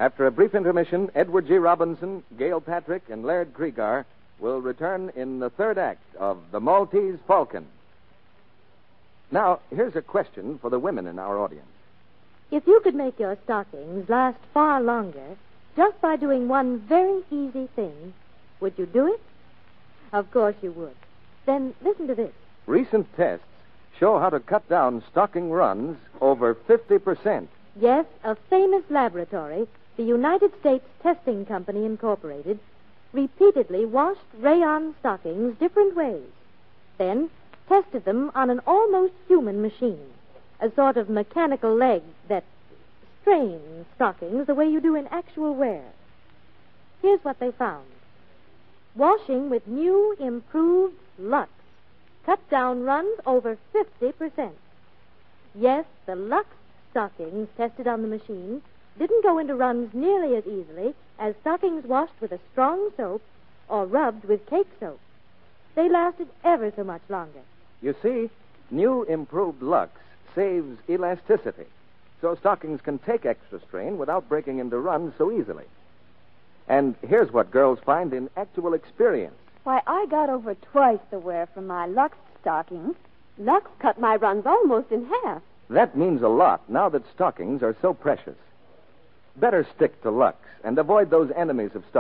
After a brief intermission, Edward G. Robinson, Gail Patrick, and Laird Kriegar will return in the third act of The Maltese Falcon. Now, here's a question for the women in our audience. If you could make your stockings last far longer just by doing one very easy thing, would you do it? Of course you would. Then listen to this. Recent tests show how to cut down stocking runs over 50%. Yes, a famous laboratory, the United States Testing Company Incorporated, repeatedly washed rayon stockings different ways. Then tested them on an almost human machine, a sort of mechanical leg that strains stockings the way you do in actual wear. Here's what they found. Washing with new, improved Lux cut down runs over 50%. Yes, the Lux stockings tested on the machine didn't go into runs nearly as easily as stockings washed with a strong soap or rubbed with cake soap. They lasted ever so much longer. You see, new improved Lux saves elasticity, so stockings can take extra strain without breaking into runs so easily. And here's what girls find in actual experience. Why, I got over twice the wear from my Lux stockings. Lux cut my runs almost in half. That means a lot now that stockings are so precious. Better stick to Lux and avoid those enemies of stockings.